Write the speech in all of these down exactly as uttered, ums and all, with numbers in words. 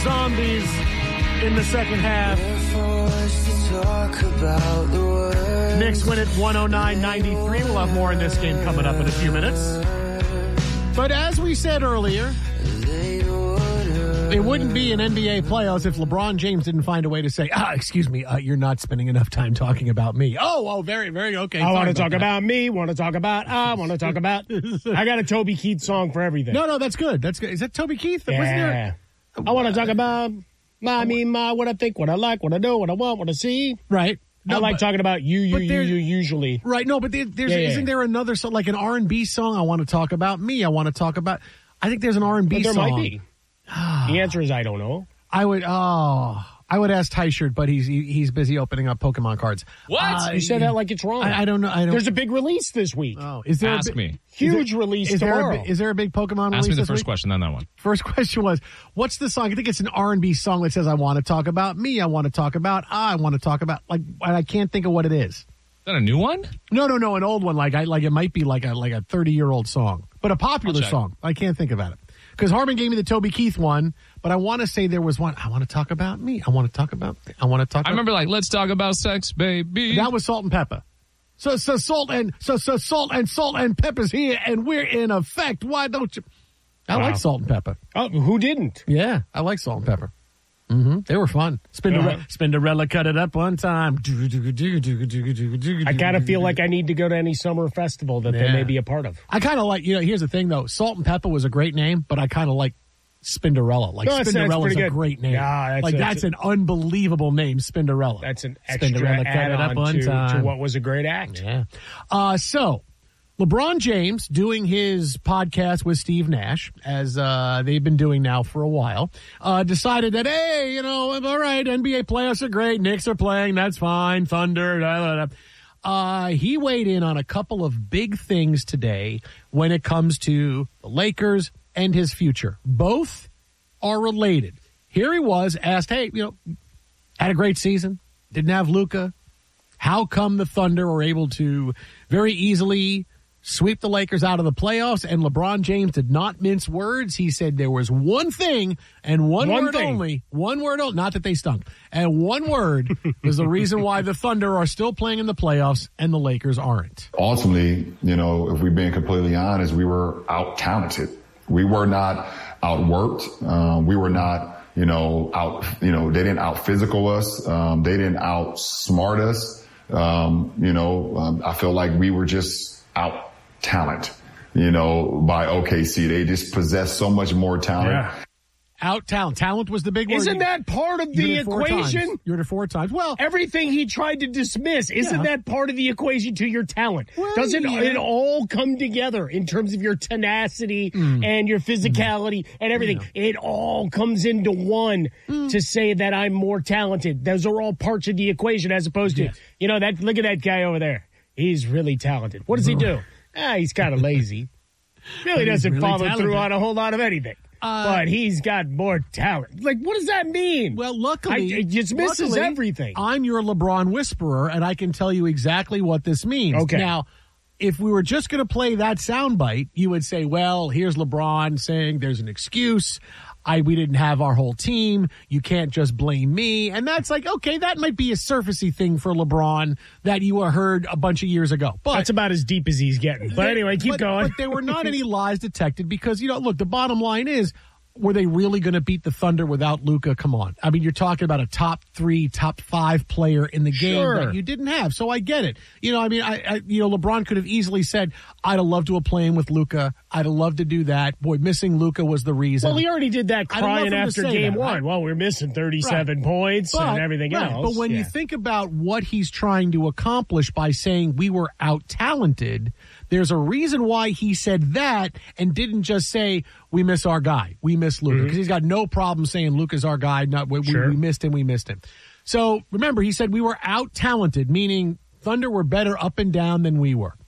Zombies in the second half. Knicks win at one oh nine ninety-three. We'll have more in this game coming up in a few minutes. But as we said earlier, it wouldn't be an N B A playoffs if LeBron James didn't find a way to say, ah, excuse me, uh, you're not spending enough time talking about me. Oh, oh, very, very okay. I want to talk that. about me, want to talk about, I want to talk about. I got a Toby Keith song for everything. No, no, that's good. That's good. Is that Toby Keith? Yeah. Wasn't there? I want to talk about my, me, my, what I think, what I like, what I do, what I want, what I see. Right. No, I like but, talking about you, you, you, you, usually. Right. No, but there, there's, yeah, yeah. isn't there another song, like an R and B song? I want to talk about me. I want to talk about, I think there's an R and B there song. There might be. The answer is I don't know. I would, oh, I would ask Tyshirt, but he's he, he's busy opening up Pokemon cards. What? Uh, you said that like it's wrong. I, I don't know. I don't. There's a big release this week. Oh, is there Ask a, me. Huge is there, release is tomorrow. There a, is there a big Pokemon Ask release me the this first week? question, then that one. First question was, what's the song? I think it's an R and B song that says, I want to talk about me. I want to talk about, I want to talk about, like, I can't think of what it is. Is that a new one? No, no, no, an old one. Like, I like it might be like a like a thirty-year-old song, but a popular song. I can't think about it. Because Harmon gave me the Toby Keith one, but I want to say there was one. I want to talk about me. I want to talk about. I want to talk. I about, remember, like, let's talk about sex, baby. That was Salt and Pepper. So, so salt and so so salt and salt and pepper's here, and we're in effect. Why don't you? I wow. like Salt and Pepper. Oh, who didn't? Yeah, I like Salt and Pepper. Mm-hmm. They were fun. Spinderella, uh-huh. Spinderella cut it up one time. I kind of feel like I need to go to any summer festival that yeah. they may be a part of. I kind of like, you know, here's the thing, though. Salt and Pepper was a great name, but I kind of like Spinderella. Like, no, Spinderella's a great name. Yeah, that's like, a, that's an unbelievable name, Spinderella. That's an extra Spinderella cut it up one to, time. to what was a great act. Yeah. Uh, so... LeBron James doing his podcast with Steve Nash, as uh, they've been doing now for a while, uh, decided that, hey, you know, all right, N B A playoffs are great. Knicks are playing. That's fine. Thunder. Da, da, da. Uh, he weighed in on a couple of big things today when it comes to the Lakers and his future. Both are related. Here he was asked, hey, you know, had a great season. Didn't have Luka. How come the Thunder were able to very easily sweep the Lakers out of the playoffs? And LeBron James did not mince words. He said there was one thing and one, one word thing. only, one word only, not that they stunk, and one word was the reason why the Thunder are still playing in the playoffs and the Lakers aren't. Ultimately, you know, if we're being completely honest, we were out-talented. We were not outworked. Um, we were not, you know, out, you know, they didn't out-physical us. Um, they didn't out-smart us. Um, you know, um, I feel like we were just out talent, you know, by O K C. They just possess so much more talent. Yeah. Out talent. Talent was the big word. Isn't that part of the equation? You heard it four times. Well, everything he tried to dismiss, isn't yeah. that part of the equation to your talent? Well, Doesn't yeah. it all come together in terms of your tenacity mm. and your physicality mm. and everything? Yeah. It all comes into one mm. to say that I'm more talented. Those are all parts of the equation as opposed to, yes. you know, that. Look at that guy over there. He's really talented. What does he do? Ah, he's kind of lazy. Really doesn't really follow talented. through on a whole lot of anything. Uh, but he's got more talent. Like, what does that mean? Well, luckily, I, it just misses luckily, everything. I'm your LeBron whisperer, and I can tell you exactly what this means. Okay. Now, if we were just going to play that soundbite, you would say, well, here's LeBron saying there's an excuse. I we didn't have our whole team. You can't just blame me. And that's like, okay, that might be a surfacey thing for LeBron that you heard a bunch of years ago. But that's about as deep as he's getting. But they, anyway, keep but, going. But there were not any lies detected because, you know, look, the bottom line is, were they really going to beat the Thunder without Luka? Come on. I mean, you're talking about a top three, top five player in the game sure. that you didn't have. So I get it. You know, I mean, I, I you know, LeBron could have easily said, I'd have loved to have played with Luka. I'd have loved to do that. Boy, missing Luka was the reason. Well, he already did that crying after game that, one. Right? Well, we're missing thirty-seven right. points but, and everything right. else. But when yeah. you think about what he's trying to accomplish by saying we were out-talented, there's a reason why he said that and didn't just say, we miss our guy. We miss Luka. Because mm-hmm. he's got no problem saying Luka's our guy. Not, we, sure. we, we missed him. We missed him. So remember, he said we were out-talented, meaning Thunder were better up and down than we were.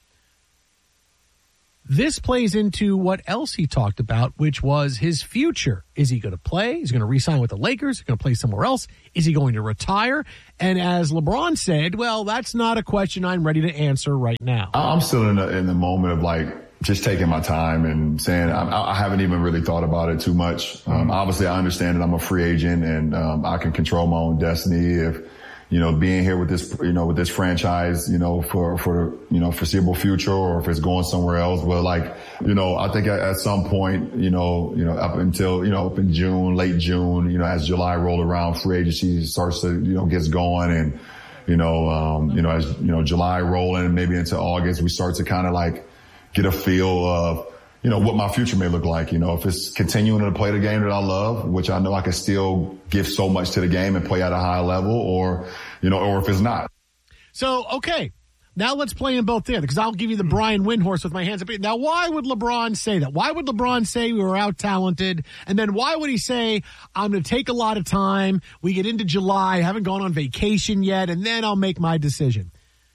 This plays into what else he talked about, which was his future. Is he going to play? Is he going to re-sign with the Lakers? Is he going to play somewhere else? Is he going to retire? And as LeBron said, well, that's not a question I'm ready to answer right now. I'm still in the, in the moment of like just taking my time and saying I, I haven't even really thought about it too much. Um, obviously, I understand that I'm a free agent and um, I can control my own destiny. If you know, being here with this, you know, with this franchise, you know, for for you know foreseeable future, or if it's going somewhere else. But like, you know, I think at, at some point, you know, you know, up until you know, up in June, late June, you know, as July rolled around, free agency starts to you know gets going and. You know, um, you know, as, you know, July rolling, maybe into August, we start to kind of like get a feel of, you know, what my future may look like. You know, if it's continuing to play the game that I love, which I know I can still give so much to the game and play at a high level, or, you know, or if it's not. So, okay. Now let's play them both there, because I'll give you the Brian Windhorst with my hands up. Now, why would LeBron say that? Why would LeBron say we were out-talented? And then why would he say, I'm going to take a lot of time, we get into July, haven't gone on vacation yet, and then I'll make my decision?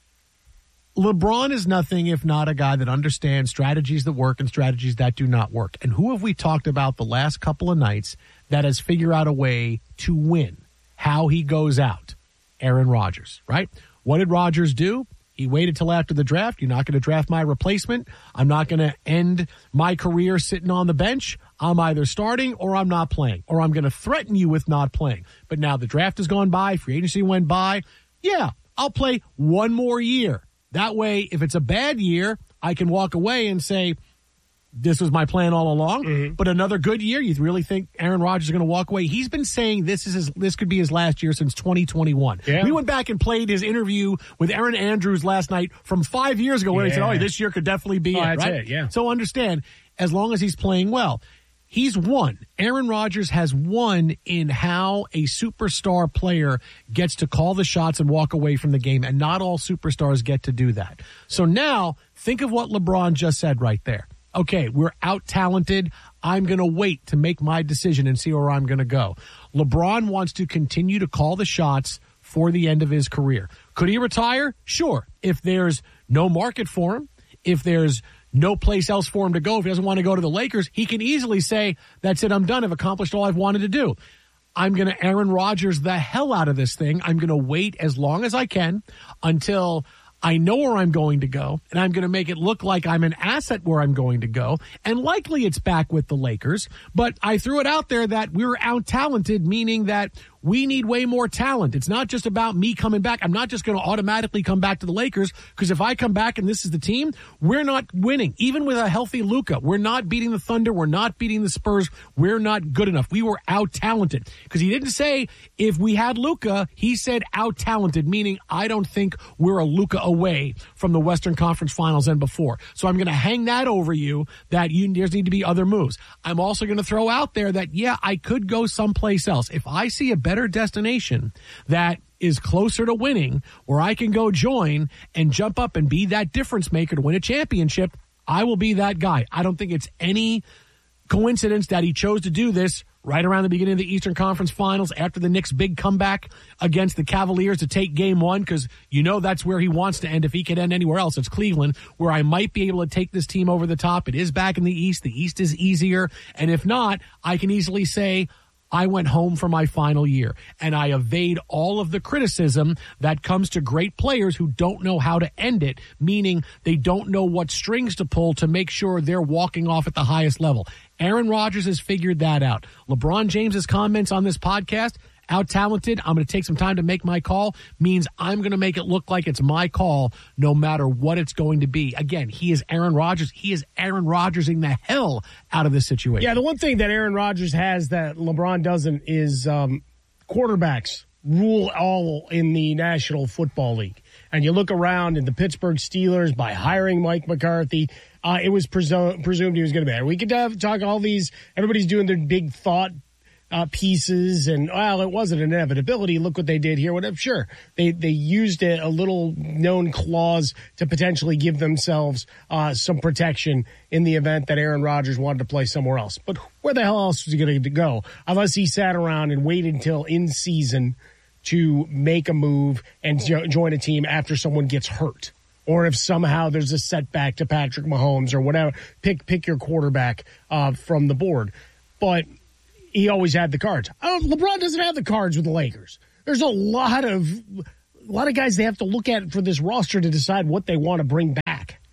LeBron is nothing if not a guy that understands strategies that work and strategies that do not work. And who have we talked about the last couple of nights that has figured out a way to win? How he goes out? Aaron Rodgers, right? What did Rodgers do? He waited till after the draft. You're not going to draft my replacement. I'm not going to end my career sitting on the bench. I'm either starting or I'm not playing, or I'm going to threaten you with not playing. But now the draft has gone by, free agency went by. Yeah, I'll play one more year. That way, if it's a bad year, I can walk away and say, this was my plan all along. Mm-hmm. But another good year, you really think Aaron Rodgers is going to walk away? He's been saying this is his, this could be his last year since twenty twenty-one. Yeah. We went back and played his interview with Aaron Andrews last night from five years ago, where yeah. he said, "Oh, this year could definitely be oh, it." That's right? it, yeah. So understand, as long as he's playing well, he's won. Aaron Rodgers has won in how a superstar player gets to call the shots and walk away from the game, and not all superstars get to do that. So now think of what LeBron just said right there. Okay, we're out-talented. I'm going to wait to make my decision and see where I'm going to go. LeBron wants to continue to call the shots for the end of his career. Could he retire? Sure. If there's no market for him, if there's no place else for him to go, if he doesn't want to go to the Lakers, he can easily say, that's it, I'm done. I've accomplished all I've wanted to do. I'm going to Aaron Rodgers the hell out of this thing. I'm going to wait as long as I can until I know where I'm going to go, and I'm going to make it look like I'm an asset where I'm going to go, and likely it's back with the Lakers, but I threw it out there that we were out-talented, meaning that we need way more talent. It's not just about me coming back. I'm not just going to automatically come back to the Lakers, because if I come back and this is the team, we're not winning. Even with a healthy Luka, we're not beating the Thunder. We're not beating the Spurs. We're not good enough. We were out-talented. Because he didn't say if we had Luka, he said out-talented, meaning I don't think we're a Luka away from the Western Conference Finals and before. So I'm going to hang that over you, that you, there need to be other moves. I'm also going to throw out there that, yeah, I could go someplace else. If I see a better destination that is closer to winning, where I can go join and jump up and be that difference maker to win a championship, I will be that guy. I don't think it's any coincidence that he chose to do this right around the beginning of the Eastern Conference Finals after the Knicks' big comeback against the Cavaliers to take game one, because you know that's where he wants to end. If he could end anywhere else, it's Cleveland, where I might be able to take this team over the top. It is back in the East. The East is easier. And if not, I can easily say, I went home for my final year, and I evade all of the criticism that comes to great players who don't know how to end it, meaning they don't know what strings to pull to make sure they're walking off at the highest level. Aaron Rodgers has figured that out. LeBron James's comments on this podcast, out-talented, I'm going to take some time to make my call, means I'm going to make it look like it's my call no matter what it's going to be. Again, he is Aaron Rodgers. He is Aaron Rodgersing the hell out of this situation. Yeah, the one thing that Aaron Rodgers has that LeBron doesn't is um, quarterbacks rule all in the National Football League. And you look around in the Pittsburgh Steelers, by hiring Mike McCarthy, uh, it was presu- presumed he was going to be there. We could have, talk all these, everybody's doing their big thought Uh, pieces, and well, it wasn't an inevitability. Look what they did here. Whatever, sure, they they used a, a little known clause to potentially give themselves uh, some protection in the event that Aaron Rodgers wanted to play somewhere else. But where the hell else was he going to go unless he sat around and waited until in season to make a move and jo- join a team after someone gets hurt, or if somehow there's a setback to Patrick Mahomes or whatever. Pick pick your quarterback uh, from the board, but he always had the cards. Oh, LeBron doesn't have the cards with the Lakers. There's a lot of a lot of guys they have to look at for this roster to decide what they want to bring back.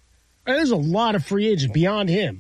There's a lot of free agents beyond him.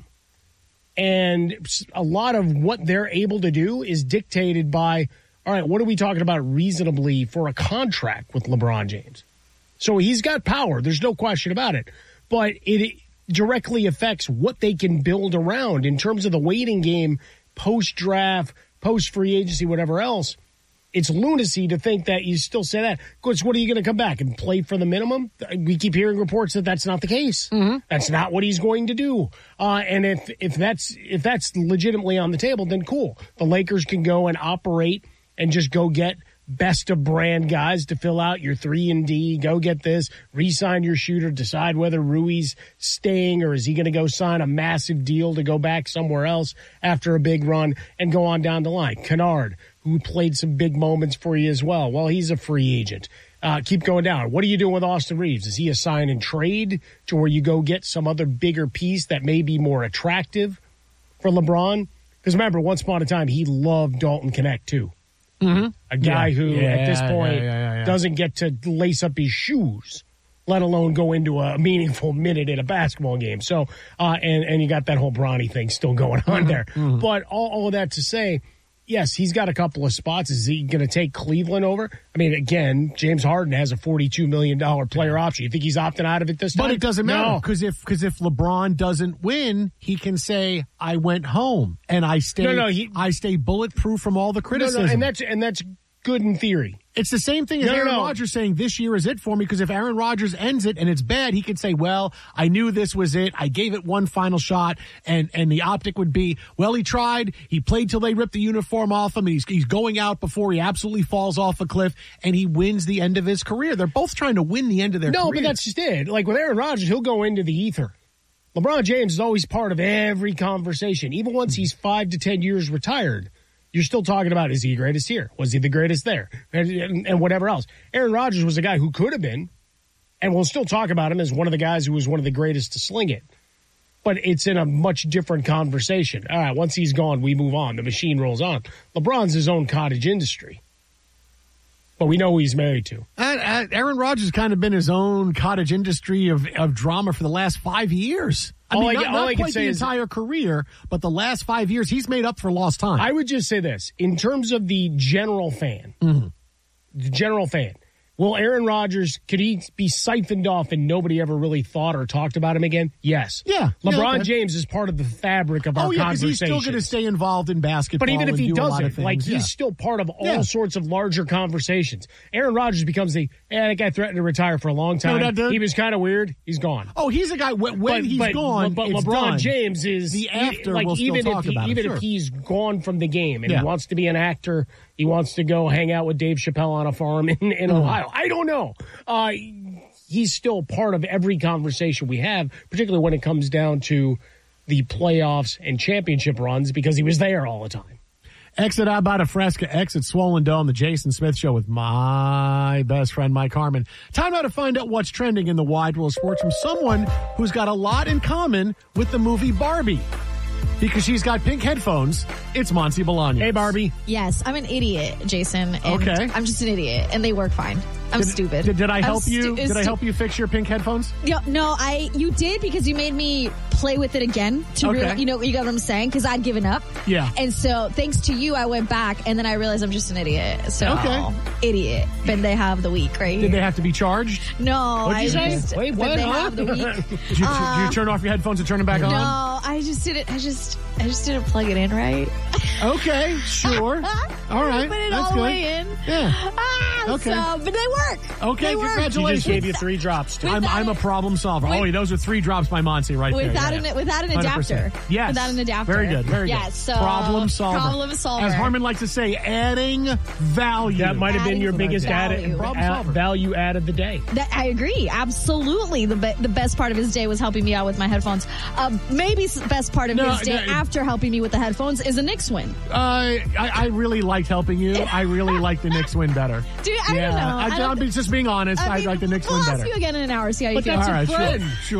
And a lot of what they're able to do is dictated by, all right, what are we talking about reasonably for a contract with LeBron James? So he's got power. There's no question about it. But it directly affects what they can build around in terms of the waiting game, post-draft, post-free agency, whatever else. It's lunacy to think that you still say that. Because what are you going to come back and play for the minimum? We keep hearing reports that that's not the case. Mm-hmm. That's not what he's going to do. Uh, and if if that's if that's legitimately on the table, then cool. The Lakers can go and operate and just go get best of brand guys to fill out your three and D. Go get this, re-sign your shooter, decide whether Rui's staying or is he going to go sign a massive deal to go back somewhere else after a big run and go on down the line. Kennard, who played some big moments for you as well. Well, he's a free agent. Uh, keep going down. What are you doing with Austin Reeves? Is he a sign and trade to where you go get some other bigger piece that may be more attractive for LeBron? Because remember, once upon a time, he loved Dalton Knecht too. Mm-hmm. A guy yeah. who, yeah, at this point, yeah, yeah, yeah, yeah. doesn't get to lace up his shoes, let alone go into a meaningful minute in a basketball game. So, uh, and, and you got that whole Bronny thing still going on mm-hmm. there. Mm-hmm. But all, all of that to say, yes, he's got a couple of spots. Is he going to take Cleveland over? I mean, again, James Harden has a forty-two million dollars player option. You think he's opting out of it this time? But it doesn't matter because no. if because if LeBron doesn't win, he can say, "I went home and I stay. No, no, he, I stay bulletproof from all the criticism." No, no, and that's and that's good in theory. It's the same thing as no, Aaron no. Rodgers saying this year is it for me, because if Aaron Rodgers ends it and it's bad, he could say, well, I knew this was it. I gave it one final shot, and, and the optic would be, well, he tried. He played till they ripped the uniform off him, and he's, he's going out before he absolutely falls off a cliff, and he wins the end of his career. They're both trying to win the end of their no, career. No, but that's just it. Like with Aaron Rodgers, he'll go into the ether. LeBron James is always part of every conversation. Even once he's five to ten years retired, you're still talking about, is he the greatest here? Was he the greatest there? And, and, and whatever else. Aaron Rodgers was a guy who could have been, and we'll still talk about him as one of the guys who was one of the greatest to sling it. But it's in a much different conversation. All right, once he's gone, we move on. The machine rolls on. LeBron's his own cottage industry. But we know who he's married to. And, uh, Aaron Rodgers has kind of been his own cottage industry of, of drama for the last five years. I all mean, I, not, all not I quite can say the is, entire career, but the last five years, he's made up for lost time. I would just say this. In terms of the general fan, mm-hmm. the general fan, will Aaron Rodgers, could he be siphoned off and nobody ever really thought or talked about him again? Yes. Yeah. LeBron yeah, okay. James is part of the fabric of oh, our yeah, conversation. He's still going to stay involved in basketball. But even if he do doesn't, like yeah. he's still part of all yeah. sorts of larger conversations. Aaron Rodgers becomes the, eh, that guy threatened to retire for a long time. No, no, he was kind of weird. He's gone. Oh, he's a guy, when, when but, he's but, gone, But, but it's LeBron done. James is, the after like, we'll even still if talk he, about Even it, if sure. he's gone from the game and yeah. he wants to be an actor, he wants to go hang out with Dave Chappelle on a farm in, in mm. Ohio. I don't know. Uh, he's still part of every conversation we have, particularly when it comes down to the playoffs and championship runs, because he was there all the time. Exit Abada Fresca, exit Swollen Dome, the Jason Smith Show with my best friend, Mike Harmon. Time now to find out what's trending in the wide world of sports from someone who's got a lot in common with the movie Barbie. Because she's got pink headphones, it's Monty Bolaños. Hey, Barbie. Yes, I'm an idiot, Jason. And okay. I'm just an idiot, and they work fine. I'm did, stupid. Did, did I help I'm you? Stu- did stu- I help you fix your pink headphones? No, no, I. You did because you made me play with it again to okay. really, you know, you got what I'm saying? Because I'd given up. Yeah. And so, thanks to you, I went back, and then I realized I'm just an idiot. So, okay. idiot. But they have the week, right? Did here. they have to be charged? No, What'd you I say? just. Wait, what? They Huh? have the week. Did you, uh, did you turn off your headphones and turn them back no, on? No, I just didn't. I just, I just didn't plug it in right. Okay, sure. All right, Put it that's all good. the way in. Yeah. Ah, Okay. So, but they work. Okay, they work. congratulations. She just gave you three drops, too. I'm, Without I'm a it- problem solver. with- oh, those are three drops by Monty right Without there. an Yeah. without an one hundred percent. adapter. Yes. Without an adapter. Very good, very good. Yes, so problem solver. Problem solver. As Harmon likes to say, adding value. That might have been Adding your some biggest value. added, Problem add, solver. value add of the day. That, I agree. Absolutely. The be, the best part of his day was helping me out with my headphones. Uh, maybe the best part of No, his day no, after helping me with the headphones is a Knicks win. Uh, I, I really liked helping you. I really like the Knicks win better. Dude, I yeah, don't know. I, I don't I'm just being honest. I, I mean, like the Knicks we'll win ask better. you again in an hour. See how you But feel. that's All a right, friend. sure, sure.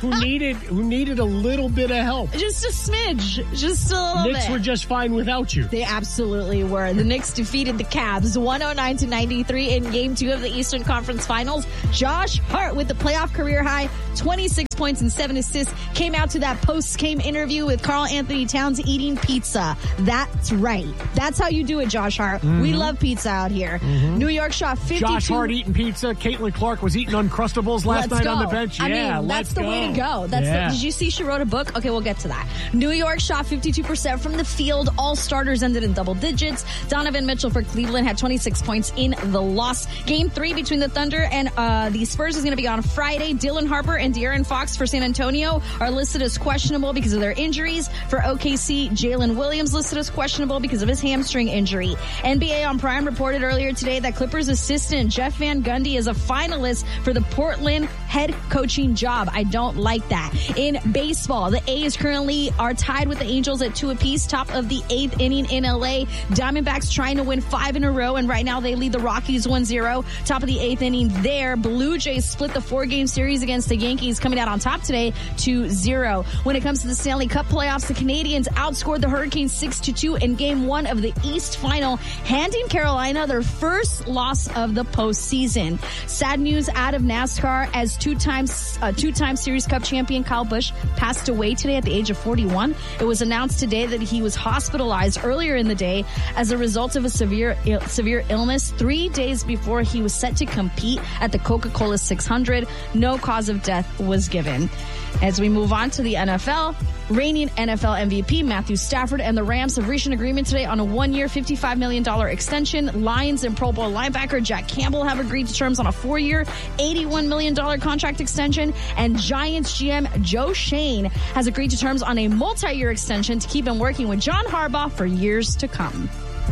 who needed who needed a little bit of help. Just a smidge. Just a little Knicks bit. were just fine without you. They absolutely were. The Knicks defeated the Cavs one oh nine to ninety-three in game two of the Eastern Conference Finals. Josh Hart with the playoff career high, twenty-six points and seven assists, came out to that post-game interview with Karl Anthony Towns eating pizza. That's right. That's how you do it, Josh Hart. Mm-hmm. We love pizza out here. Mm-hmm. New York shot fifty-two. Josh Hart eating pizza. Caitlin Clark was eating Uncrustables last let's night go. on the bench. I yeah, mean, that's the go. way to go. That's yeah. the, did you see she wrote a book? Okay, we'll get to that. New York shot fifty-two percent from the field. All starters ended in double digits. Donovan Mitchell for Cleveland had twenty-six points in the loss. Game three between the Thunder and uh, the Spurs is going to be on Friday. Dylan Harper and De'Aaron Fox for San Antonio are listed as questionable because of their injuries. For O K C, Jalen Williams listed as questionable because of his hamstring injury. N B A on Prime reported earlier today that Clippers assistant Jeff Van Gundy is a finalist for the Portland head coaching job. I don't like that. In baseball, the A's currently are tied with the Angels at two apiece, top of the eighth inning in L A. Diamondbacks trying to win five in a row, and right now they lead the Rockies one zero. Top of the eighth inning there. Blue Jays split the four-game series against the Yankees, coming out on top today two zero. When it comes to the Stanley Cup playoffs, the Canadians outscored the Hurricanes six to two in game one of the East Final, handing Carolina their first loss of the postseason. Sad news out of NASCAR as two-time uh, two-time Series Cup champion Kyle Busch passed away today at the age of forty-one. It was announced today that he was hospitalized earlier in the day as a result of a severe il- severe illness three days before he was set to compete at the Coca-Cola six hundred. No cause of death was given. As we move on to the N F L, reigning N F L M V P Matthew Stafford and the Rams have reached an agreement today on a one-year, fifty-five million dollars extension. Lions and Pro Bowl linebacker Jack Campbell have agreed to terms on a four-year, eighty-one million dollars contract extension. And Giants G M Joe Shane has agreed to terms on a multi-year extension to keep him working with John Harbaugh for years to come.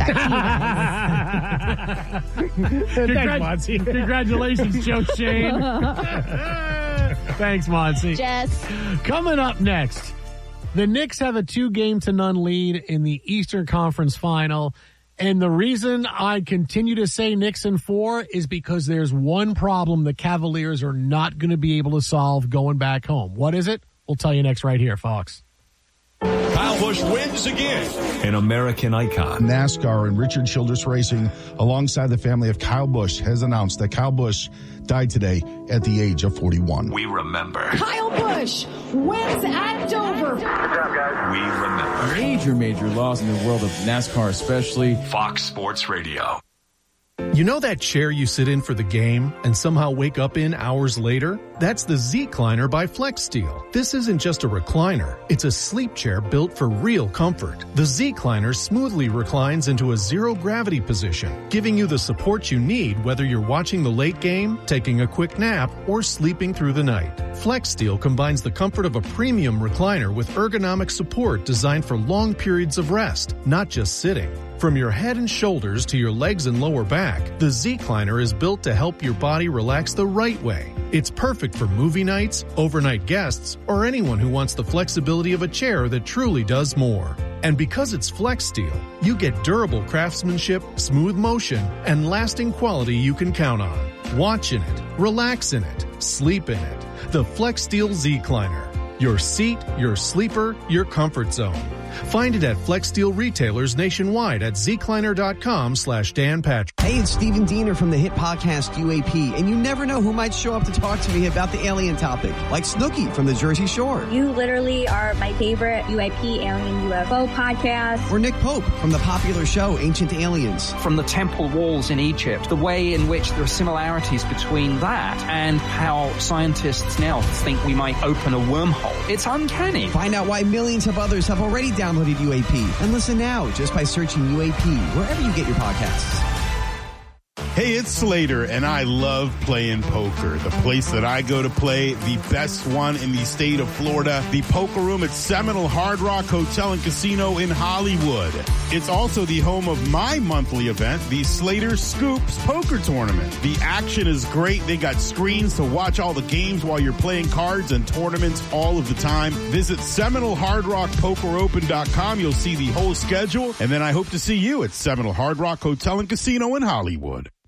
Thanks, Monty. Congratulations, Joe Shane. Thanks, Monty. Jess. Coming up next, the Knicks have a two-game to none lead in the Eastern Conference Final. And the reason I continue to say Knicks in four is because there's one problem the Cavaliers are not going to be able to solve going back home. What is it? We'll tell you next right here, Fox. Kyle Busch wins again. An American icon. NASCAR and Richard Childress Racing, alongside the family of Kyle Busch, has announced that Kyle Busch died today at the age of forty-one. We remember. Kyle Busch wins at Dover. Good job, guys. We remember. Major, major loss in the world of NASCAR, especially. Fox Sports Radio. You know that chair you sit in for the game and somehow wake up in hours later? That's the Z-Cliner by FlexSteel. This isn't just a recliner. It's a sleep chair built for real comfort. The Z-Cliner smoothly reclines into a zero-gravity position, giving you the support you need whether you're watching the late game, taking a quick nap, or sleeping through the night. FlexSteel combines the comfort of a premium recliner with ergonomic support designed for long periods of rest, not just sitting. From your head and shoulders to your legs and lower back, the Z-Cliner is built to help your body relax the right way. It's perfect for movie nights, overnight guests, or anyone who wants the flexibility of a chair that truly does more. And because it's FlexSteel, you get durable craftsmanship, smooth motion, and lasting quality you can count on. Watch in it, relax in it, sleep in it. The FlexSteel Z-Cliner. Your seat, your sleeper, your comfort zone. Find it at FlexSteel retailers nationwide at zcliner.com slash Dan Patrick. Hey, it's Stephen Diener from the hit podcast U A P, and you never know who might show up to talk to me about the alien topic, like Snooki from the Jersey Shore. You literally are my favorite U A P Alien U F O podcast. Or Nick Pope from the popular show Ancient Aliens. From the temple walls in Egypt, the way in which there are similarities between that and how scientists now think we might open a wormhole. It's uncanny. Find out why millions of others have already downloaded U A P. And listen now just by searching U A P wherever you get your podcasts. Hey, it's Slater, and I love playing poker. The place that I go to play, the best one in the state of Florida, the Poker Room at Seminole Hard Rock Hotel and Casino in Hollywood. It's also the home of my monthly event, the Slater Scoops Poker Tournament. The action is great. They got screens to watch all the games while you're playing cards and tournaments all of the time. Visit Seminole Hard Rock Poker Open dot com. You'll see the whole schedule, and then I hope to see you at Seminole Hard Rock Hotel and Casino in Hollywood.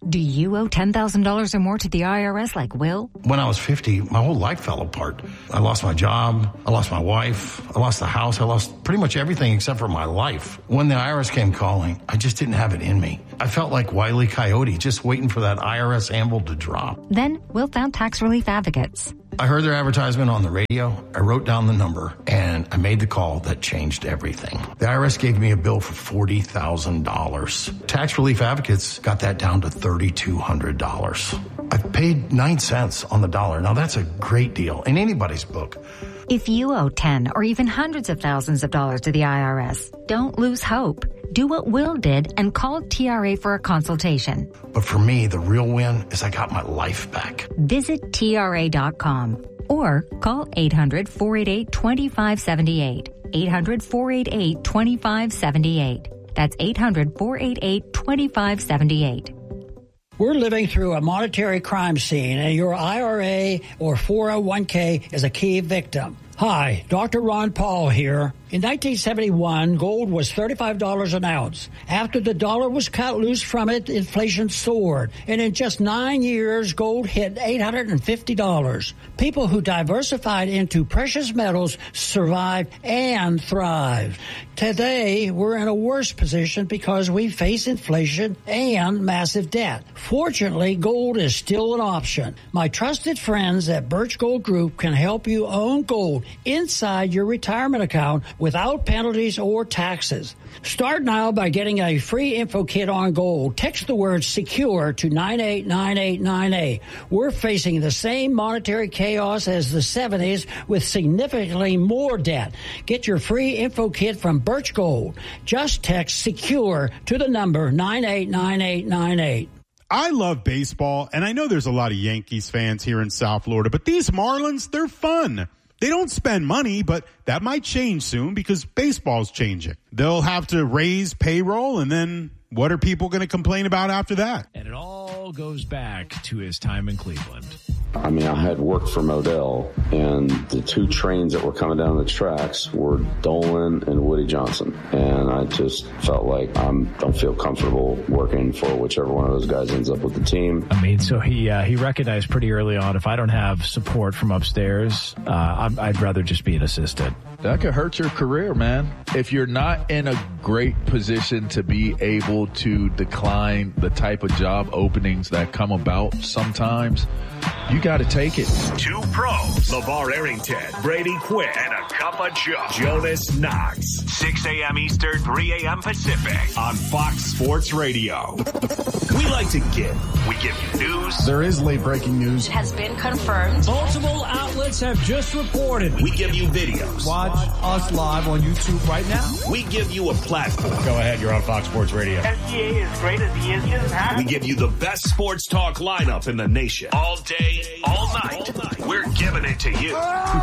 Do you owe ten thousand dollars or more to the I R S like Will? When I was fifty, my whole life fell apart. I lost my job. I lost my wife. I lost the house. I lost pretty much everything except for my life. When the I R S came calling, I just didn't have it in me. I felt like Wile E. Coyote, just waiting for that I R S anvil to drop. Then Will found Tax Relief Advocates. I heard their advertisement on the radio. I wrote down the number, and I made the call that changed everything. The I R S gave me a bill for forty thousand dollars. Tax Relief Advocates got that down to three thousand two hundred dollars. I've paid nine cents on the dollar. Now, that's a great deal in anybody's book. If you owe ten or even hundreds of thousands of dollars to the I R S, don't lose hope. Do what Will did and call T R A for a consultation. But for me, the real win is I got my life back. Visit T R A dot com or call eight hundred, four eight eight, two five seven eight. eight hundred, four eight eight, two five seven eight. That's eight hundred, four eight eight, two five seven eight. We're living through a monetary crime scene, and your I R A or four oh one k is a key victim. Hi, Doctor Ron Paul here. In nineteen seventy-one, gold was thirty-five dollars an ounce. After the dollar was cut loose from it, inflation soared. And in just nine years, gold hit eight hundred fifty dollars. People who diversified into precious metals survived and thrived. Today, we're in a worse position because we face inflation and massive debt. Fortunately, gold is still an option. My trusted friends at Birch Gold Group can help you own gold inside your retirement account without penalties or taxes. Start now by getting a free info kit on gold. Text the word SECURE to nine eight nine eight nine eight. We're facing the same monetary chaos as the seventies with significantly more debt. Get your free info kit from Birch Gold. Just text SECURE to the number nine eight nine eight nine eight. I love baseball, and I know there's a lot of Yankees fans here in South Florida, but these Marlins, they're fun. They don't spend money, but that might change soon because baseball's changing. They'll have to raise payroll, and then what are people going to complain about after that? And it all goes back to his time in Cleveland. I mean, I had worked for Modell, and the two trains that were coming down the tracks were Dolan and Woody Johnson. And I just felt like I don't feel comfortable working for whichever one of those guys ends up with the team. I mean, so he uh, he recognized pretty early on, if I don't have support from upstairs, uh, I'm, I'd rather just be an assistant. That could hurt your career, man. If you're not in a great position to be able to decline the type of job openings that come about sometimes, you got to take it. Two pros, LeVar Arrington, Brady Quinn, and a cup of Joe, Jonas Knox. six a.m. Eastern, three a.m. Pacific on Fox Sports Radio. We like to give. We give you news. There is late breaking news. It has been confirmed. Multiple outlets have just reported. We give you videos. Watch us live on YouTube right now. We give you a platform. Go ahead, you're on Fox Sports Radio. S G A is great as he is just happy. We give you the best sports talk lineup in the nation. All day, all night. All night. We're giving it to you.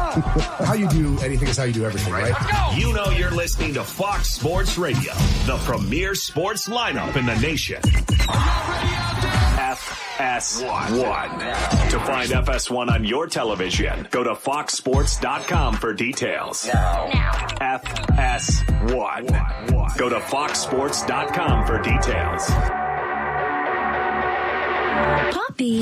How you do anything is how you do everything, right? You know you're listening to Fox Sports Radio, the premier sports lineup in the nation. F S one. To find F S one on your television, go to fox sports dot com for details. Now. F S one. Go to fox sports dot com for details. Poppy.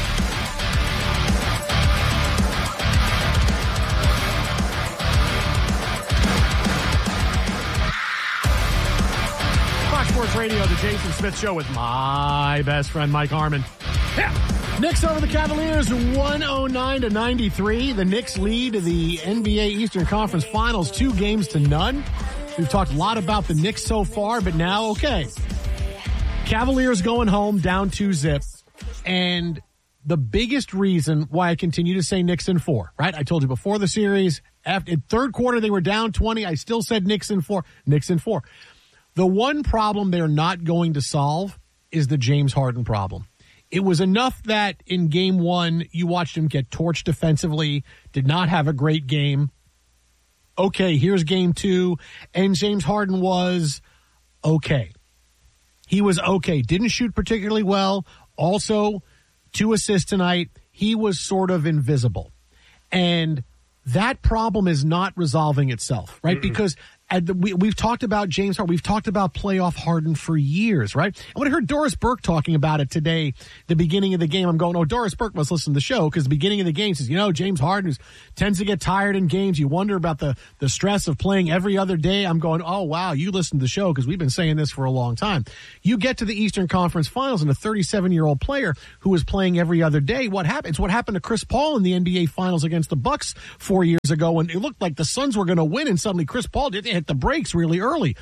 Fox Sports Radio, the Jason Smith Show with my best friend Mike Harmon. Yeah. Knicks over the Cavaliers, one oh nine to ninety-three. The Knicks lead the N B A Eastern Conference Finals, two games to none. We've talked a lot about the Knicks so far, but now, okay. Cavaliers going home, down two zip. And the biggest reason why I continue to say Knicks in four, right? I told you before the series, after in third quarter they were down twenty. I still said Knicks in four. Knicks in four. The one problem they're not going to solve is the James Harden problem. It was enough that in game one, you watched him get torched defensively, did not have a great game. Okay, here's game two, and James Harden was okay. He was okay. Didn't shoot particularly well. Also, two assists tonight. He was sort of invisible. And that problem is not resolving itself, right? Mm-mm. Because And the, we, we've talked about James Harden. We've talked about playoff Harden for years, right? And when I heard Doris Burke talking about it today, the beginning of the game, I'm going, oh, Doris Burke must listen to the show because the beginning of the game says, you know, James Harden is, tends to get tired in games. You wonder about the, the stress of playing every other day. I'm going, oh, wow, you listen to the show because we've been saying this for a long time. You get to the Eastern Conference Finals and a thirty-seven-year-old player who is playing every other day. What happened? It's what happened to Chris Paul in the N B A Finals against the Bucks four years ago when it looked like the Suns were going to win and suddenly Chris Paul did hit the brakes really early.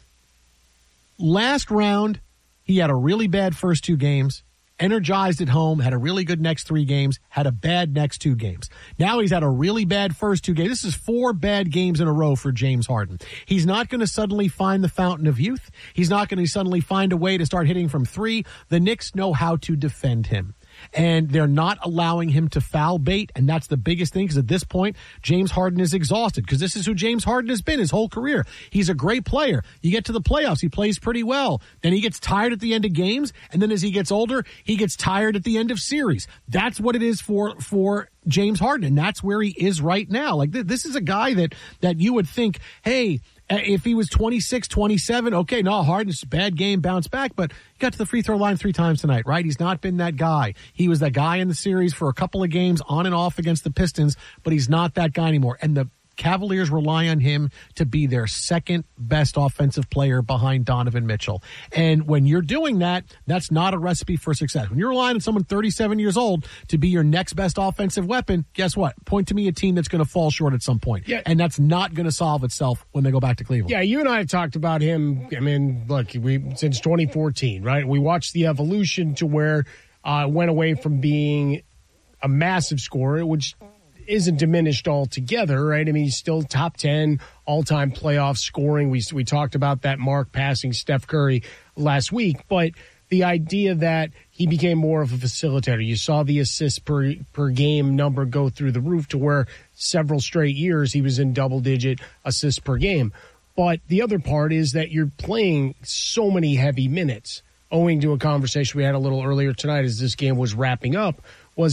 Last round, he had a really bad first two games, energized at home, had a really good next three games, had a bad next two games. Now he's had a really bad first two games. This is four bad games in a row for James Harden. He's not going to suddenly find the fountain of youth. He's not going to suddenly find a way to start hitting from three. The Knicks know how to defend him. And they're not allowing him to foul bait, and that's the biggest thing because at this point, James Harden is exhausted because this is who James Harden has been his whole career. He's a great player. You get to the playoffs, he plays pretty well. Then he gets tired at the end of games, and then as he gets older, he gets tired at the end of series. That's what it is for for James Harden, and that's where he is right now. Like th- this is a guy that that you would think, hey, if he was twenty-six, twenty-seven, okay, no, Harden's a bad game, bounce back, but he got to the free throw line three times tonight, right? He's not been that guy. He was that guy in the series for a couple of games on and off against the Pistons, but he's not that guy anymore. And the Cavaliers rely on him to be their second best offensive player behind Donovan Mitchell. And when you're doing that, that's not a recipe for success. When you're relying on someone thirty-seven years old to be your next best offensive weapon, guess what? Point to me a team that's going to fall short at some point. Yeah. And that's not going to solve itself when they go back to Cleveland. Yeah, you and I have talked about him, I mean, look, we since twenty fourteen, right? We watched the evolution to where uh went away from being a massive scorer, which isn't diminished altogether, right? I mean, he's still top ten all-time playoff scoring. We we talked about that mark passing Steph Curry last week, but the idea that he became more of a facilitator. You saw the assists per per game number go through the roof to where several straight years he was in double-digit assists per game. But the other part is that you're playing so many heavy minutes, owing to a conversation we had a little earlier tonight as this game was wrapping up, was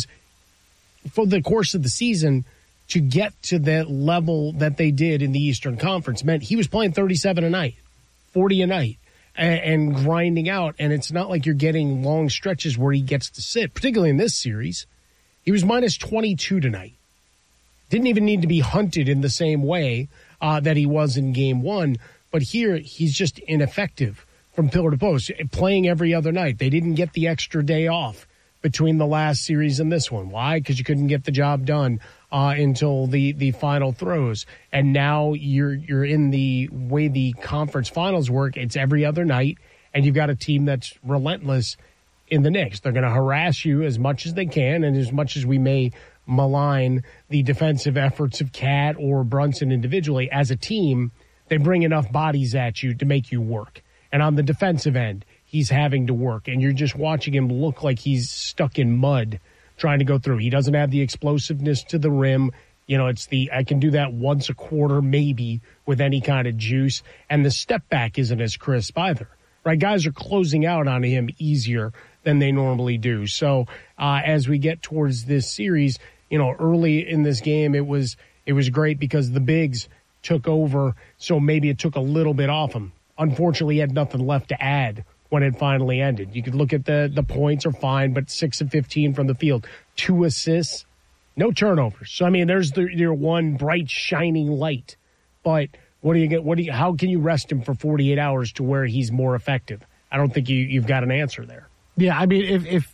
for the course of the season, to get to that level that they did in the Eastern Conference meant he was playing thirty-seven a night, forty a night, and, and grinding out. And it's not like you're getting long stretches where he gets to sit, particularly in this series. He was minus twenty-two tonight. Didn't even need to be hunted in the same way uh, that he was in game one. But here, he's just ineffective from pillar to post, playing every other night. They didn't get the extra day off between the last series and this one. Why? Because you couldn't get the job done uh, until the, the final throws. And now you're you're in the way the conference finals work. It's every other night, and you've got a team that's relentless in the Knicks. They're going to harass you as much as they can, and as much as we may malign the defensive efforts of Cat or Brunson individually, as a team, they bring enough bodies at you to make you work. And on the defensive end, he's having to work, and you're just watching him look like he's stuck in mud trying to go through. He doesn't have the explosiveness to the rim. You know, it's the, I can do that once a quarter maybe with any kind of juice. And the step back isn't as crisp either, right? Guys are closing out on him easier than they normally do. So uh, as we get towards this series, you know, early in this game, it was it was great because the bigs took over, so maybe it took a little bit off him. Unfortunately, he had nothing left to add when it finally ended. You could look at the the points are fine, but six of fifteen from the field, two assists, no turnovers. So I mean, there's the, your one bright shining light. But what do you get? What do you? How can you rest him for forty-eight hours to where he's more effective? I don't think you you've got an answer there. Yeah, I mean, if if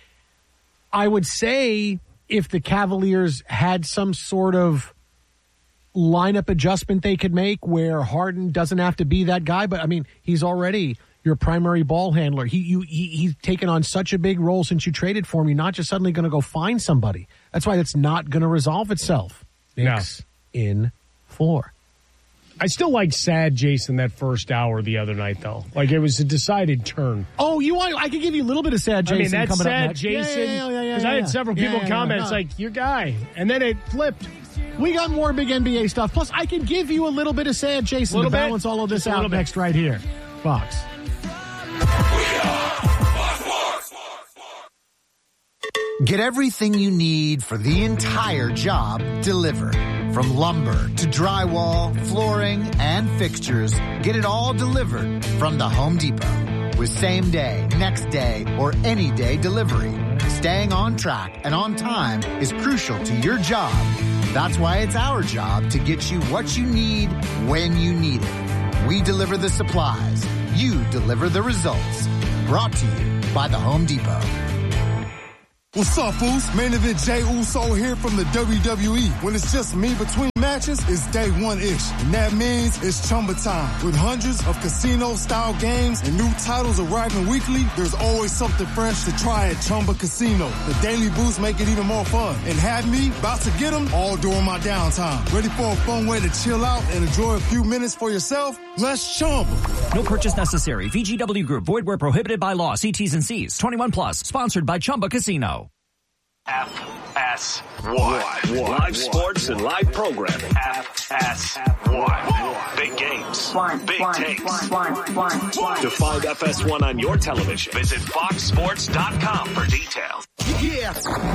I would say if the Cavaliers had some sort of lineup adjustment they could make where Harden doesn't have to be that guy, but I mean, he's already your primary ball handler. He, you, he, he's taken on such a big role since you traded for him. You're not just suddenly going to go find somebody. That's why it's not going to resolve itself. Knicks no. in four. I still like sad Jason that first hour the other night, though. Like, it was a decided turn. Oh, you want? I can give you a little bit of sad Jason. I mean, that's coming sad up next. Jason. Yeah, yeah, yeah, yeah, Because yeah, I yeah. had several yeah, people yeah, comment, yeah, it's no. like, your guy. And then it flipped. We got more big N B A stuff. Plus, I can give you a little bit of sad Jason to balance bit. all of this Just out next right here. Fox. Get everything you need for the entire job delivered. From lumber to drywall, flooring, and fixtures, get it all delivered from the Home Depot. With same day, next day, or any day delivery. Staying on track and on time is crucial to your job. That's why it's our job to get you what you need when you need it. We deliver the supplies. You deliver the results. Brought to you by the Home Depot. What's up, fools? Main event Jey Uso here from the W W E. When it's just me between matches, it's day one-ish. And that means it's Chumba time. With hundreds of casino-style games and new titles arriving weekly, there's always something fresh to try at Chumba Casino. The daily boosts make it even more fun. And have me about to get them all during my downtime. Ready for a fun way to chill out and enjoy a few minutes for yourself? Let's Chumba. No purchase necessary. V G W Group. Void where prohibited by law. See T's and C's. twenty-one plus. Sponsored by Chumba Casino. F S one. Live sports and live programming. F S one. Big games. Big takes. To find F S one on your television, visit fox sports dot com for details. Yeah.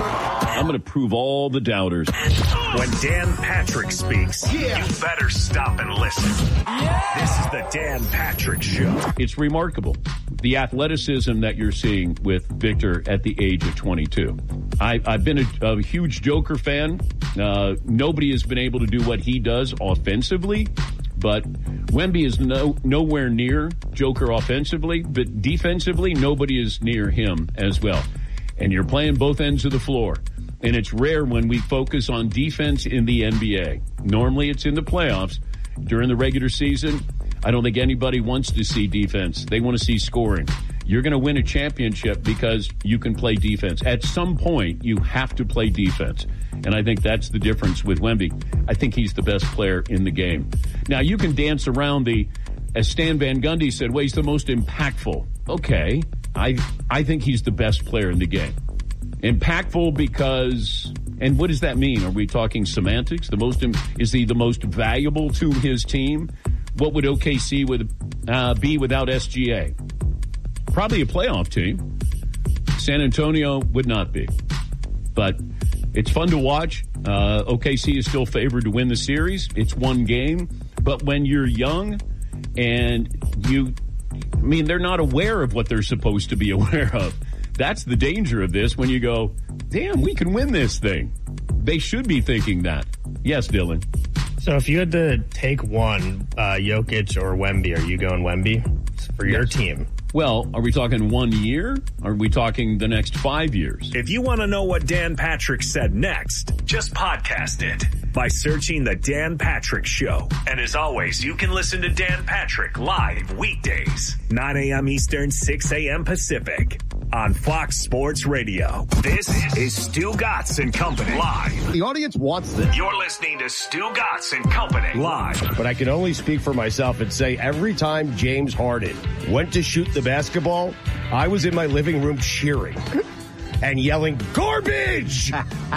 I'm going to prove all the doubters. When Dan Patrick speaks, yeah. you better stop and listen. Yeah. This is the Dan Patrick Show. It's remarkable, the athleticism that you're seeing with Victor at the age of twenty-two. I, I've been a, a huge Joker fan. Uh, nobody has been able to do what he does offensively, but Wemby is no, nowhere near Joker offensively, but defensively, nobody is near him as well. And you're playing both ends of the floor. And it's rare when we focus on defense in the N B A. Normally it's in the playoffs. During the regular season, I don't think anybody wants to see defense. They want to see scoring. You're going to win a championship because you can play defense. At some point, you have to play defense. And I think that's the difference with Wemby. I think he's the best player in the game. Now, you can dance around the, as Stan Van Gundy said, well, he's the most impactful. Okay. I I think he's the best player in the game. Impactful because, and what does that mean? Are we talking semantics? The most is he the most valuable to his team? What would O K C with uh, be without S G A? Probably a playoff team. San Antonio would not be, but it's fun to watch. Uh, O K C is still favored to win the series. It's one game, but when you're young and you. I mean, they're not aware of what they're supposed to be aware of. That's the danger of this when you go, damn, we can win this thing. They should be thinking that. Yes, Dylan. So if you had to take one, uh, Jokic or Wemby, are you going Wemby for your yes. team? Well, are we talking one year? Are we talking the next five years? If you want to know what Dan Patrick said next, just podcast it by searching The Dan Patrick Show. And as always, you can listen to Dan Patrick live weekdays, nine a.m. Eastern, six a.m. Pacific on Fox Sports Radio. This is Stu Gatz and Company live. The audience wants this. You're listening to Stu Gatz and Company live. But I can only speak for myself and say every time James Harden went to shoot the basketball, I was in my living room cheering and yelling, garbage!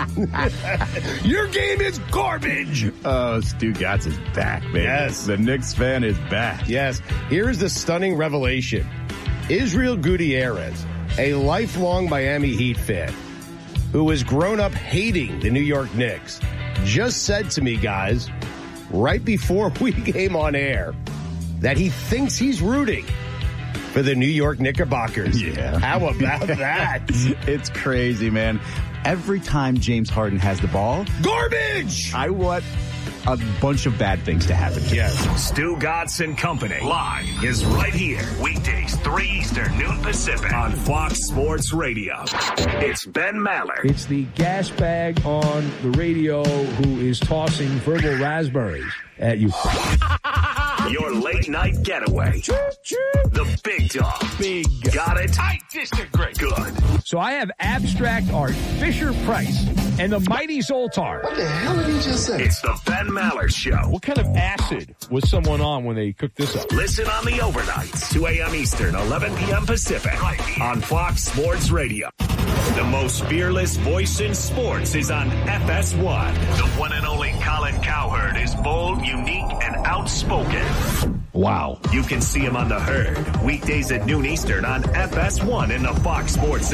Your game is garbage! Oh, Stu Gatz is back, man. Yes. The Knicks fan is back. Yes. Here's the stunning revelation. Israel Gutierrez, a lifelong Miami Heat fan who has grown up hating the New York Knicks, just said to me, guys, right before we came on air, that he thinks he's rooting for the New York Knickerbockers. Yeah. How about that? It's crazy, man. Every time James Harden has the ball, garbage! I want a bunch of bad things to happen to yes. him. Stu Gatz and Company live is right here. Weekdays, three Eastern, noon Pacific on Fox Sports Radio. It's Ben Maller. It's the gas bag on the radio who is tossing verbal raspberries at you. Your late night getaway. The big dog. Big. Got it? I disagree. Good. So I have abstract art, Fisher Price, and the mighty Zoltar. What the hell did he just say? It's the Ben Maller Show. What kind of acid was someone on when they cooked this up? Listen on the overnights, two a.m. Eastern, eleven p.m. Pacific, right on Fox Sports Radio. The most fearless voice in sports is on F S one. The one and only Colin Cowherd is bold, unique, and outspoken. Wow. You can see him on The Herd, weekdays at noon Eastern on F S one in the Fox Sports app.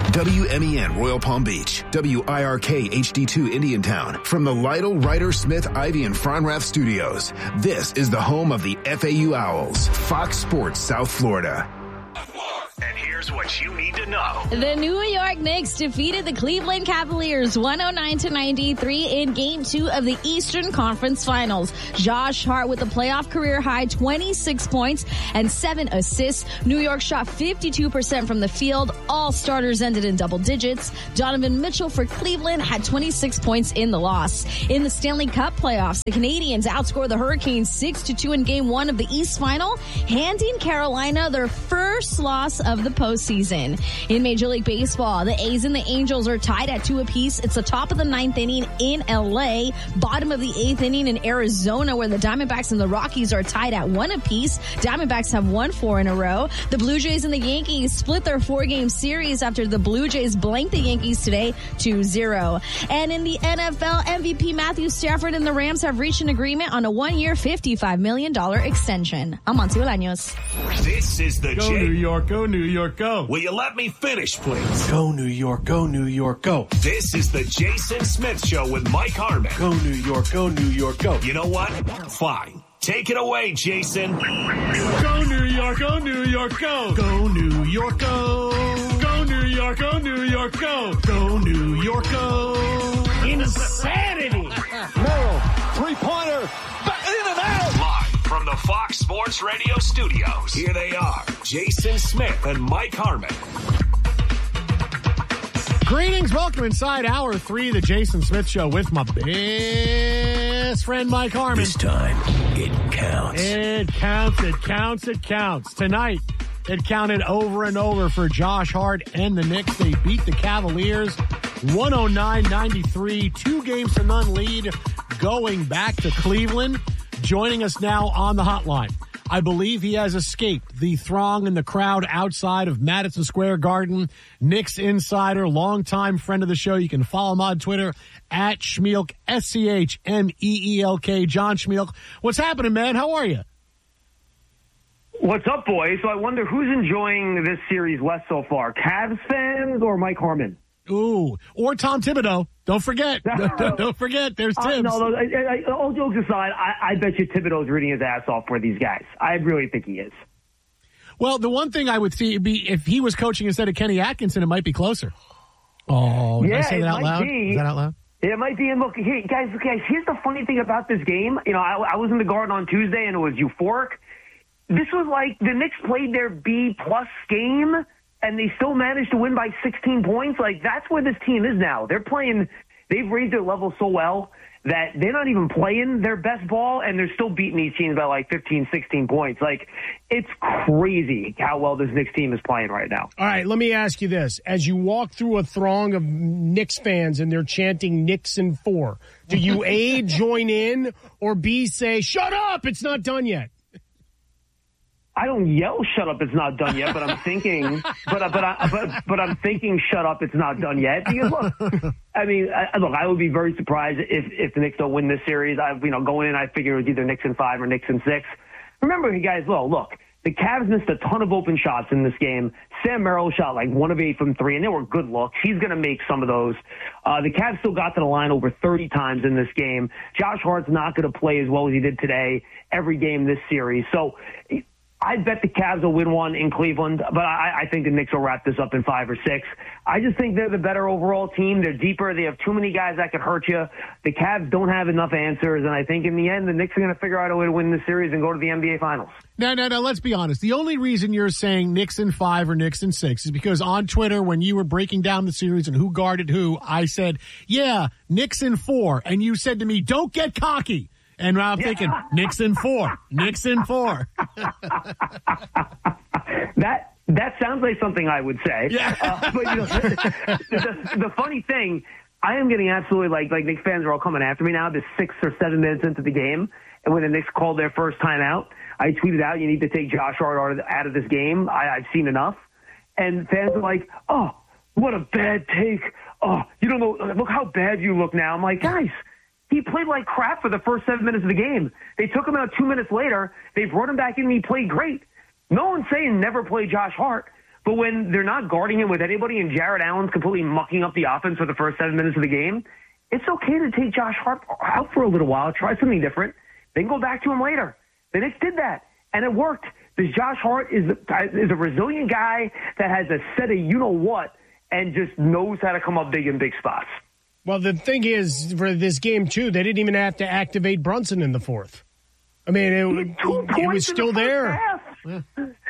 W M E N Royal Palm Beach, W I R K H D two Indiantown. From the Lytle, Ryder, Smith, Ivy, and Fronrath studios, this is the home of the F A U Owls, Fox Sports South Florida. And here's what you need to know. The New York Knicks defeated the Cleveland Cavaliers one oh nine to ninety-three in game two of the Eastern Conference Finals. Josh Hart with a playoff career high twenty-six points and seven assists. New York shot fifty-two percent from the field. All starters ended in double digits. Donovan Mitchell for Cleveland had twenty-six points in the loss. In the Stanley Cup playoffs, the Canadians outscored the Hurricanes six to two in game one of the East Final, handing Carolina their first loss of the postseason. In Major League Baseball, the A's and the Angels are tied at two apiece. It's the top of the ninth inning in L A, bottom of the eighth inning in Arizona, where the Diamondbacks and the Rockies are tied at one apiece. Diamondbacks have won four in a row. The Blue Jays and the Yankees split their four-game series after the Blue Jays blanked the Yankees today two zero. And in the N F L, M V P Matthew Stafford and the Rams have reached an agreement on a one-year, fifty-five million dollars extension. I'm Monty Bolaños. This is the Go J- New York, go New York, go. Will you let me finish, please? Go New York, go New York, go. This is the Jason Smith Show with Mike Harmon. Go New York, go New York, go. You know what? Fine. Take it away, Jason. Go New York, go New York, go. Go New York, go. Go New York, go New York, go. Go New York, go. Insanity. Merrill, three-pointer, back in and out. Live from the Fox Sports Radio studios, here they are, Jason Smith and Mike Harmon. Greetings, welcome inside hour three of the Jason Smith Show with my best friend Mike Harmon. This time, it counts. It counts, it counts, it counts. Tonight, it counted over and over for Josh Hart and the Knicks. They beat the Cavaliers one oh nine ninety-three, two games to none lead going back to Cleveland. Joining us now on the hotline, I believe he has escaped the throng and the crowd outside of Madison Square Garden. Knicks insider, longtime friend of the show. You can follow him on Twitter at Schmeelk, S C H M E E L K. John Schmeelk. What's happening, man? How are you? What's up, boys? So I wonder who's enjoying this series less so far, Cavs fans or Mike Harmon? Ooh, or Tom Thibodeau. Don't forget. Don't forget. There's Tibbs. Uh, no, I, I, all jokes aside, I, I bet you Thibodeau's reading his ass off for these guys. I really think he is. Well, the one thing I would see would be if he was coaching instead of Kenny Atkinson, it might be closer. Oh, did yeah, I say that out loud? Be. Is that out loud? It might be. And look, hey, guys, guys, here's the funny thing about this game. You know, I, I was in the Garden on Tuesday, and it was euphoric. This was like the Knicks played their B-plus game, and they still managed to win by sixteen points. Like, that's where this team is now. They're playing – they've raised their level so well that they're not even playing their best ball, and they're still beating these teams by like fifteen, sixteen points. Like, it's crazy how well this Knicks team is playing right now. All right, let me ask you this. As you walk through a throng of Knicks fans and they're chanting Knicks in four, do you A, join in, or B, say, shut up, it's not done yet? I don't yell, shut up, it's not done yet, but I'm thinking, but, but, I, but, but I'm thinking, shut up, it's not done yet. Because look, I mean, I, look, I would be very surprised if, if the Knicks don't win this series. I, you know, going in, I figured it was either Knicks in five or Knicks in six. Remember, you guys, well, look, the Cavs missed a ton of open shots in this game. Sam Merrill shot like one of eight from three, and they were good looks. He's going to make some of those. Uh, the Cavs still got to the line over thirty times in this game. Josh Hart's not going to play as well as he did today every game this series. So, I bet the Cavs will win one in Cleveland, but I, I think the Knicks will wrap this up in five or six. I just think they're the better overall team. They're deeper. They have too many guys that could hurt you. The Cavs don't have enough answers, and I think in the end, the Knicks are going to figure out a way to win this series and go to the N B A Finals. No, no, no, let's be honest. The only reason you're saying Knicks in five or Knicks in six is because on Twitter, when you were breaking down the series and who guarded who, I said, yeah, Knicks in four. And you said to me, don't get cocky. And I'm thinking, Knicks in four. Knicks in four. that that sounds like something I would say. Yeah. Uh, but, you know, the, the, the funny thing, I am getting absolutely, like, like Knicks fans are all coming after me now. This six or seven minutes into the game. And when the Knicks called their first timeout, I tweeted out, you need to take Josh Hart out of, out of this game. I, I've seen enough. And fans are like, oh, what a bad take. Oh, you don't know. Look how bad you look now. I'm like, guys. He played like crap for the first seven minutes of the game. They took him out two minutes later. They brought him back in and he played great. No one's saying never play Josh Hart, But when they're not guarding him with anybody and Jared Allen's completely mucking up the offense for the first seven minutes of the game, it's okay to take Josh Hart out for a little while, try something different, then go back to him later. The Knicks did that, and it worked. Because Josh Hart is, is a resilient guy that has a set of you-know-what and just knows how to come up big in big spots. Well, the thing is, for this game, too, they didn't even have to activate Brunson in the fourth. I mean, it, it was still there. Yeah.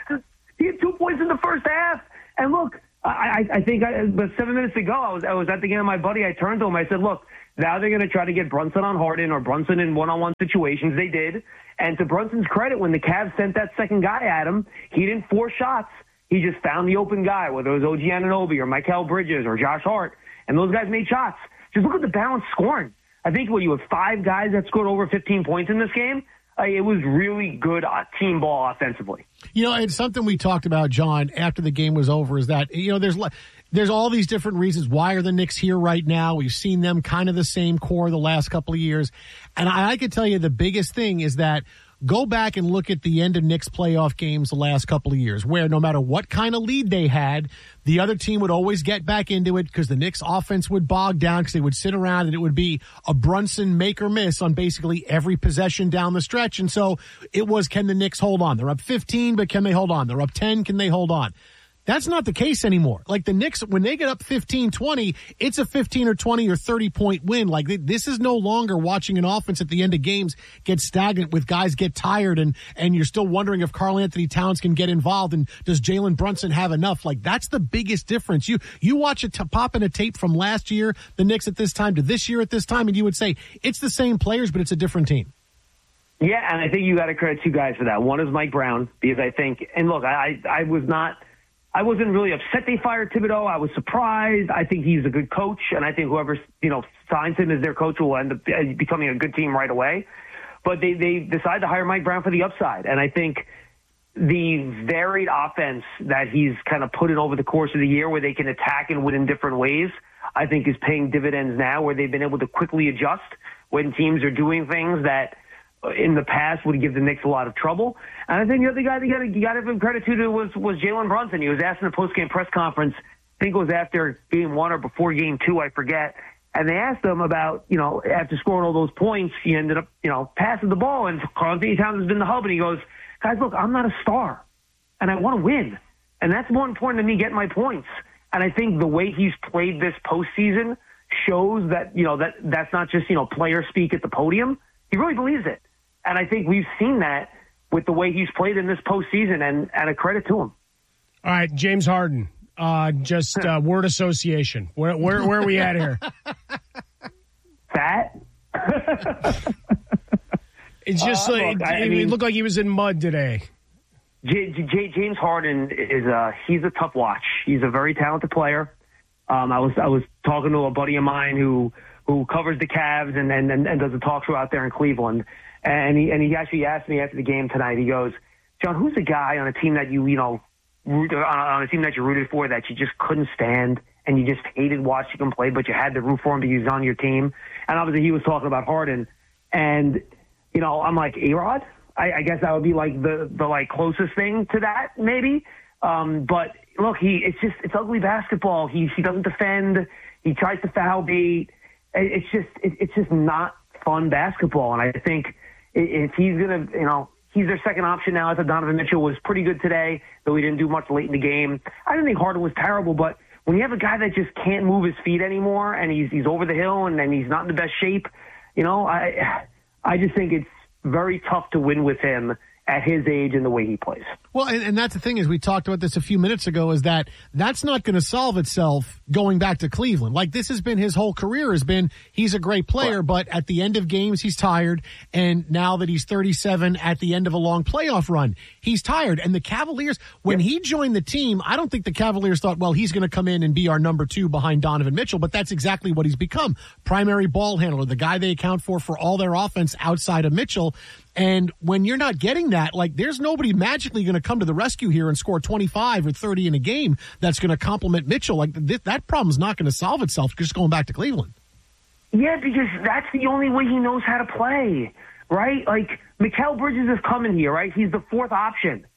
He had two points in the first half. And look, I, I think I, but seven minutes ago, I was I was at the game with my buddy. I turned to him. I said, look, now they're going to try to get Brunson on Harden or Brunson in one-on-one situations. They did. And to Brunson's credit, when the Cavs sent that second guy at him, he didn't force shots. He just found the open guy, whether it was O G Anunoby or Mikal Bridges or Josh Hart. And those guys made shots. Just look at the balanced scoring. I think when you have five guys that scored over fifteen points in this game, uh, it was really good uh, team ball offensively. You know, it's something we talked about, John, after the game was over, is that, you know, there's there's all these different reasons. Why are the Knicks here right now? We've seen them kind of the same core the last couple of years. And I, I could tell you the biggest thing is that go back and look at the end of Knicks playoff games the last couple of years, where no matter what kind of lead they had, the other team would always get back into it because the Knicks offense would bog down because they would sit around and it would be a Brunson make or miss on basically every possession down the stretch. And so it was, can the Knicks hold on? They're up fifteen, but can they hold on? They're up ten, can they hold on? That's not the case anymore. Like the Knicks, when they get up fifteen twenty, it's a fifteen or twenty or thirty point win. Like this is no longer watching an offense at the end of games get stagnant with guys get tired and, and you're still wondering if Karl Anthony Towns can get involved and does Jalen Brunson have enough? Like that's the biggest difference. You, you watch a t- pop in a tape from last year, the Knicks at this time to this year at this time, and you would say it's the same players, but it's a different team. Yeah. And I think you got to credit two guys for that. One is Mike Brown, because I think, and look, I, I was not, I wasn't really upset they fired Thibodeau. I was surprised. I think he's a good coach, and I think whoever, you know, signs him as their coach will end up becoming a good team right away. But they, they decided to hire Mike Brown for the upside, and I think the varied offense that he's kind of put in over the course of the year where they can attack and win in different ways, I think is paying dividends now, where they've been able to quickly adjust when teams are doing things that in the past would give the Knicks a lot of trouble. And I think the other guy you got to you got to give him credit to was was Jalen Brunson. He was asked in a post-game press conference, I think it was after game one or before game two, I forget. And they asked him about, you know, after scoring all those points, he ended up, you know, passing the ball. And Karl Anthony Towns has been the hub. And he goes, guys, look, I'm not a star, and I want to win. And that's more important than me getting my points. And I think the way he's played this postseason shows that, you know, that that's not just, you know, player speak at the podium. He really believes it. And I think we've seen that with the way he's played in this postseason, and, and a credit to him. All right, James Harden, uh, just uh, word association. Where, where, where are we at here? Fat? It's just uh, like, look, I, it, I mean, it looked like he was in mud today. J, J, James Harden is a, he's a tough watch. He's a very talented player. Um, I was I was talking to a buddy of mine who who covers the Cavs and, and, and does a talk show out there in Cleveland. And he and he actually asked me after the game tonight. He goes, John, who's the guy on a team that you you know root, on a team that you rooted for that you just couldn't stand and you just hated watching him play, but you had to root for him because he's on your team? And obviously he was talking about Harden. And you know, I'm like, A-Rod? I, I guess that would be like the the like closest thing to that, maybe. Um, but look, he it's just it's ugly basketball. He he doesn't defend. He tries to foul bait. It's just it, it's just not fun basketball. And I think if he's going to, you know, he's their second option now. I thought Donovan Mitchell was pretty good today, though he didn't do much late in the game. I didn't think Harden was terrible, but when you have a guy that just can't move his feet anymore and he's he's over the hill and, and he's not in the best shape, you know, I I just think it's very tough to win with him at his age and the way he plays. Well, and, and that's the thing is we talked about this a few minutes ago is that that's not going to solve itself going back to Cleveland. Like this has been his whole career has been he's a great player, right. But at the end of games he's tired. And now that he's thirty-seven at the end of a long playoff run, he's tired. And the Cavaliers, when yep. he joined the team, I don't think the Cavaliers thought, well, he's going to come in and be our number two behind Donovan Mitchell. But that's exactly what he's become. Primary ball handler, the guy they account for for all their offense outside of Mitchell. And when you're not getting that, like there's nobody magically going to come to the rescue here and score twenty-five or thirty in a game that's going to complement Mitchell. Like th- that problem's not going to solve itself just going back to Cleveland. Yeah, because that's the only way he knows how to play, right? Like Mikal Bridges is coming here, right? He's the fourth option.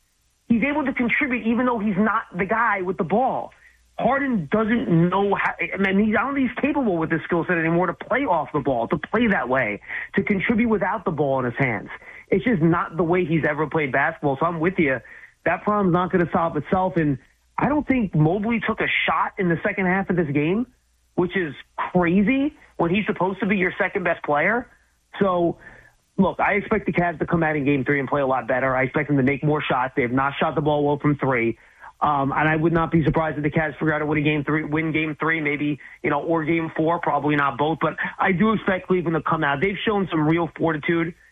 he's able to contribute even though he's not the guy with the ball. Harden doesn't know how, I mean, he's, I don't think he's capable with his skill set anymore to play off the ball, to play that way, to contribute without the ball in his hands. It's just not the way he's ever played basketball. So I'm with you. That problem's not going to solve itself. And I don't think Mobley took a shot in the second half of this game, which is crazy when he's supposed to be your second best player. So, look, I expect the Cavs to come out in game three and play a lot better. I expect them to make more shots. They have not shot the ball well from three. Um, and I would not be surprised if the Cavs figure out to win game three, win game three, maybe, you know, or game four, probably not both. But I do expect Cleveland to come out. They've shown some real fortitude